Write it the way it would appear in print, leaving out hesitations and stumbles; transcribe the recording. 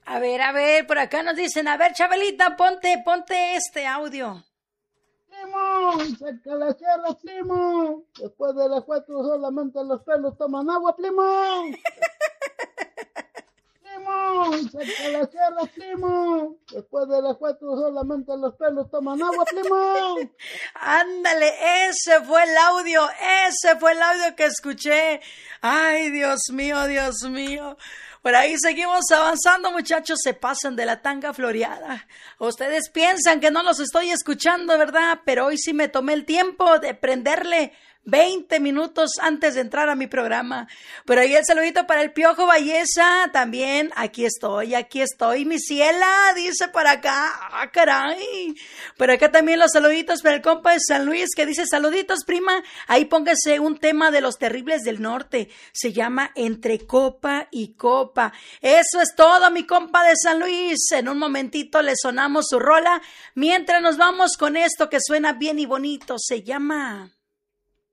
A ver, por acá nos dicen, a ver, Chabelita, ponte este audio. Primo, cerca de la sierra, primo. Después del efecto solamente los pelos toman agua, primo. Primo, cerca de la sierra, primo. Después del efecto solamente los pelos toman agua, primo. Ándale, ese fue el audio que escuché. Ay, Dios mío, Dios mío. Por ahí seguimos avanzando, muchachos, se pasan de la tanga floreada. Ustedes piensan que no los estoy escuchando, ¿verdad? Pero hoy sí me tomé el tiempo de prenderle 20 minutos antes de entrar a mi programa. Por ahí el saludito para el Piojo Valleza, también, aquí estoy, mi ciela, dice por acá, caray. Por acá también los saluditos para el compa de San Luis, que dice, saluditos, prima, ahí póngase un tema de Los Terribles del Norte, se llama Entre Copa y Copa. Eso es todo, mi compa de San Luis, en un momentito le sonamos su rola, mientras nos vamos con esto que suena bien y bonito, se llama...